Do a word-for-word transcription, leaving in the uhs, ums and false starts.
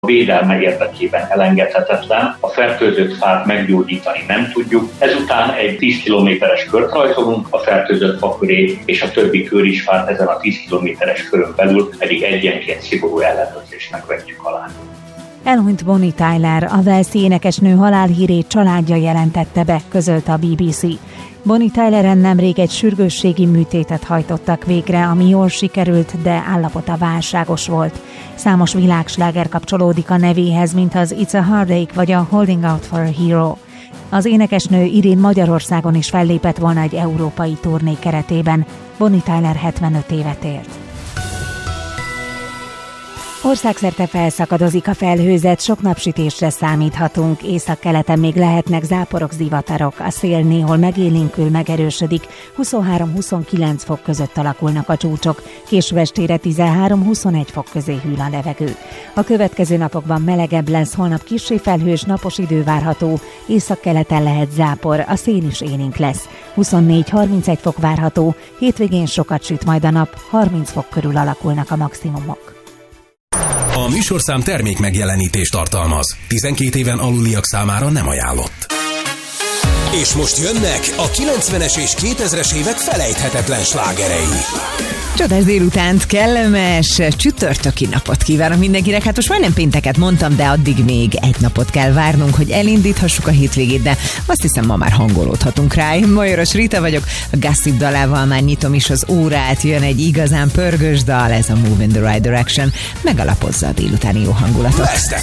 A védelme érdekében elengedhetetlen, a fertőzött fát meggyógyítani nem tudjuk. Ezután egy tíz kilométeres kört rajzolunk a fertőzött fa köré, és a többi körisfát ezen a tíz kilométeres körön belül pedig egyenként szigorú ellenőrzésnek vetjük alá. Elhunyt Bonnie Tyler, a walesi énekesnő halálhírét családja jelentette be, közölte a bé bé cé. Bonnie Tyleren nemrég egy sürgősségi műtétet hajtottak végre, ami jól sikerült, de állapota válságos volt. Számos világsláger kapcsolódik a nevéhez, mint az It's a Heartache vagy a Holding Out for a Hero. Az énekesnő idén Magyarországon is fellépett volna egy európai turné keretében. Bonnie Tyler hetvenöt évet élt. Országszerte felszakadozik a felhőzet, sok napsütésre számíthatunk, északkeleten még lehetnek záporok, zivatarok, a szél néhol megélénkül, megerősödik, huszonhárom-huszonkilenc fok között alakulnak a csúcsok, késő estére tizenhárom-huszonegy fok közé hűl a levegő. A következő napokban melegebb lesz, holnap kissé felhős, napos idő várható, északkeleten lehet zápor, a szél is élénk lesz, huszonnégy-harmincegy fok várható, hétvégén sokat süt majd a nap, harminc fok körül alakulnak a maximumok. A műsorszám termék megjelenítést tartalmaz. tizenkét éven aluliak számára nem ajánlott. És most jönnek a kilencvenes és kétezres évek felejthetetlen slágerei. Csodás délutánt, kellemes csütörtöki napot kívánok mindenkinek. Hát most majdnem pénteket mondtam, de addig még egy napot kell várnunk, hogy elindíthassuk a hétvégét, de azt hiszem ma már hangolódhatunk rá. Én Majoros Rita vagyok, a Gossip dalával már nyitom is az órát, jön egy igazán pörgős dal, ez a Move in the Right Direction, megalapozza a délutáni jó hangulatot.